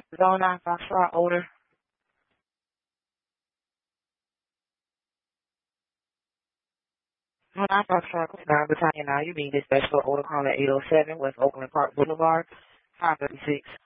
Zone 9 Foxtrot order. Zone 9 Foxtrot, 9 Battalion now. You're being dispatched for order call at 807 West Oakland Park Boulevard, 536.